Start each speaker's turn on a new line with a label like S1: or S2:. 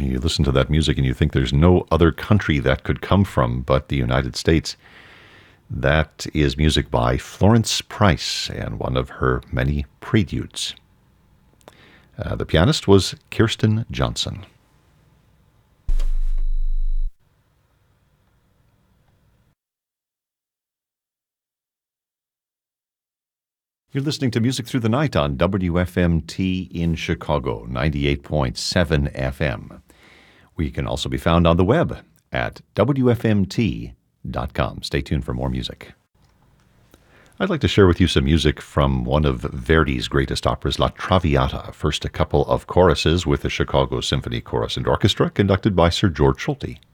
S1: You listen to that music and you think there's no other country that could come from but the United States. That is music by Florence Price and one of her many preludes. The pianist was Kirsten Johnson. You're listening to Music Through the Night on WFMT in Chicago, 98.7 FM. We can also be found on the web at WFMT.com. Stay tuned for more music. I'd like to share with you some music from one of Verdi's greatest operas, La Traviata. First, a couple of choruses with the Chicago Symphony Chorus and Orchestra, conducted by Sir George Solti.